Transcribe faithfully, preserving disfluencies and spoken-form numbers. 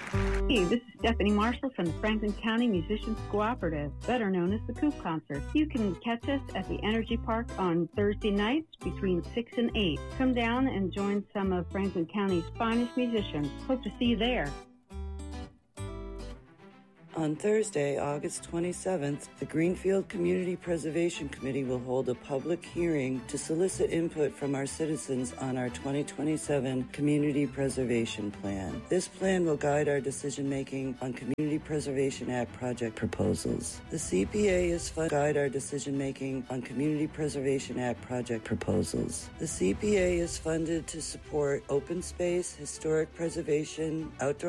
Hey, this is Stephanie Marshall from the Franklin County Musicians Cooperative, better known as the Coop Concert. You can catch us at the Energy Park on Thursday nights between six and eight. Come down and join some of Franklin County's finest musicians. Hope to see you there. On Thursday, August twenty-seventh, the Greenfield Community Preservation Committee will hold a public hearing to solicit input from our citizens on our twenty twenty-seven Community Preservation Plan. This plan will guide our decision-making on Community Preservation Act project proposals. The C P A is funded to guide our decision-making on Community Preservation Act project proposals. The C P A is funded to support open space, historic preservation, outdoor